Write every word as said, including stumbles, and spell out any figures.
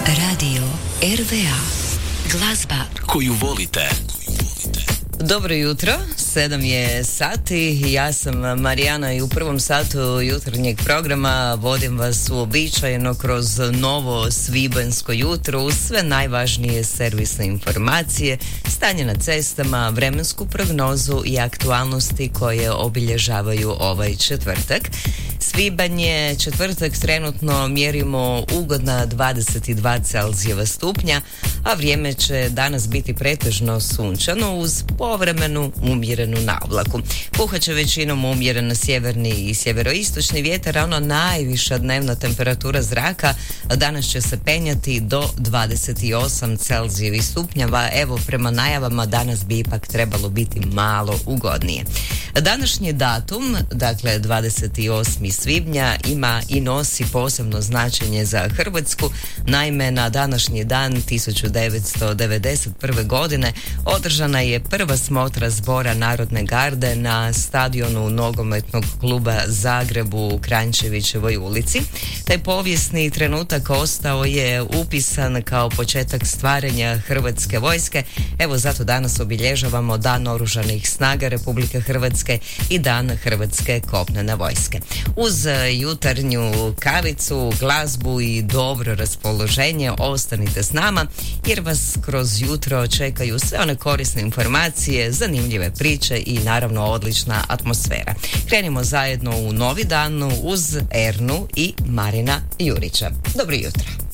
Radio R V A. Glazba koju volite. Dobro jutro, sedam je sati, ja sam Marijana i u prvom satu jutarnjeg programa vodim vas uobičajeno kroz novo svibanjsko jutro uz sve najvažnije servisne informacije, stanje na cestama, vremensku prognozu i aktualnosti koje obilježavaju ovaj četvrtak. Svibanj je četvrtak, trenutno mjerimo ugodna dvadeset dva Celzijeva stupnja, a vrijeme će danas biti pretežno sunčano uz povremenu umjerenu navlaku. Puhat će većinom umjeren sjeverni i sjeveroistočni vjetar, a ono najviša dnevna temperatura zraka danas će se penjati do dvadeset osam Celzijevih stupnjeva. Evo, prema najavama danas bi ipak trebalo biti malo ugodnije. Današnji datum, dakle dvadeset osmi svibnja, ima i nosi posebno značenje za Hrvatsku. Naime, na današnji dan tisuću devetsto devedeset prve. godine održana je prva smotra zbora Narodne garde na stadionu nogometnog kluba Zagreb u Kranjčevićevoj ulici. Taj povijesni trenutak ostao je upisan kao početak stvaranja Hrvatske vojske. Evo, zato danas obilježavamo Dan Oružanih snaga Republike Hrvatske i Dan Hrvatske kopnene vojske. Uz jutarnju kavicu, glazbu i dobro raspoloženje ostanite s nama jer vas kroz jutro čekaju sve one korisne informacije, zanimljive priče i naravno odlična atmosfera. Krenimo zajedno u novi dan uz Ernu i Marina Jurića. Dobro jutro.